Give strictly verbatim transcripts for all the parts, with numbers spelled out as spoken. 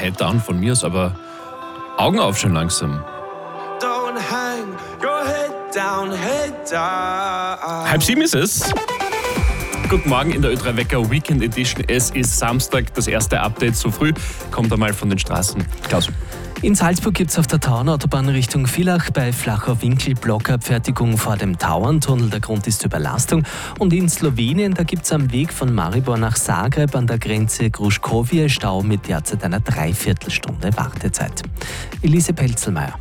head down von mir aus, aber Augen auf schon langsam. Don't hang your head down, head down. Halb sieben ist es. Guten Morgen in der Ö drei Wecker Weekend Edition. Es ist Samstag, das erste Update so früh. Kommt einmal von den Straßen. Klaus. In Salzburg gibt es auf der Tauernautobahn Richtung Villach bei Flachau-Winkel Blockabfertigung vor dem Tauerntunnel. Der Grund ist Überlastung. Und in Slowenien, da gibt es am Weg von Maribor nach Zagreb an der Grenze Gruškovje Stau mit derzeit einer Dreiviertelstunde Wartezeit. Elise Pelzelmeier.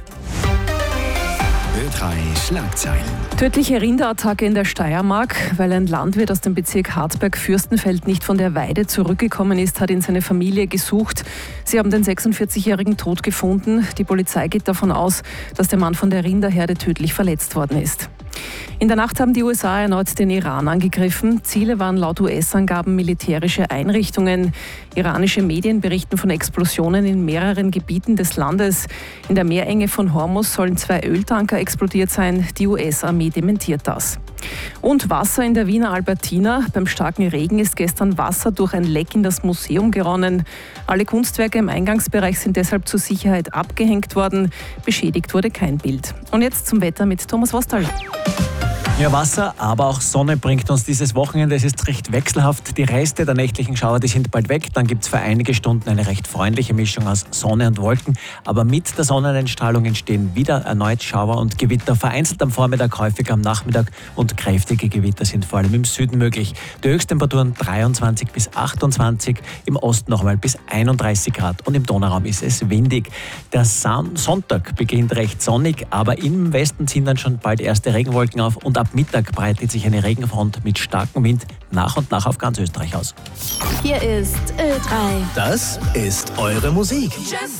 Ö drei Schlagzeilen. Tödliche Rinderattacke in der Steiermark. Weil ein Landwirt aus dem Bezirk Harzberg-Fürstenfeld nicht von der Weide zurückgekommen ist, hat ihn seine Familie gesucht. Sie haben den sechsundvierzigjährigen tot gefunden. Die Polizei geht davon aus, dass der Mann von der Rinderherde tödlich verletzt worden ist. In der Nacht haben die U S A erneut den Iran angegriffen. Ziele waren laut U S-Angaben militärische Einrichtungen. Iranische Medien berichten von Explosionen in mehreren Gebieten des Landes. In der Meerenge von Hormuz sollen zwei Öltanker explodiert sein. Die U S-Armee dementiert das. Und Wasser in der Wiener Albertina. Beim starken Regen ist gestern Wasser durch ein Leck in das Museum geronnen. Alle Kunstwerke im Eingangsbereich sind deshalb zur Sicherheit abgehängt worden. Beschädigt wurde kein Bild. Und jetzt zum Wetter mit Thomas Wostal. Ja, Wasser, aber auch Sonne bringt uns dieses Wochenende. Es ist recht wechselhaft. Die Reste der nächtlichen Schauer, die sind bald weg. Dann gibt es für einige Stunden eine recht freundliche Mischung aus Sonne und Wolken. Aber mit der Sonneneinstrahlung entstehen wieder erneut Schauer und Gewitter. Vereinzelt am Vormittag, häufig am Nachmittag. Und kräftige Gewitter sind vor allem im Süden möglich. Die Höchsttemperaturen dreiundzwanzig bis achtundzwanzig, im Osten nochmal bis einunddreißig Grad. Und im Donauraum ist es windig. Der Sonntag beginnt recht sonnig, aber im Westen ziehen dann schon bald erste Regenwolken auf. Und ab Mittag breitet sich eine Regenfront mit starkem Wind nach und nach auf ganz Österreich aus. Hier ist Ö drei. Das ist eure Musik.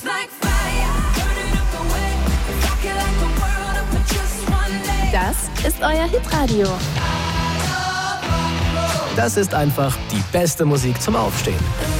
Das ist euer Hitradio. Das ist einfach die beste Musik zum Aufstehen.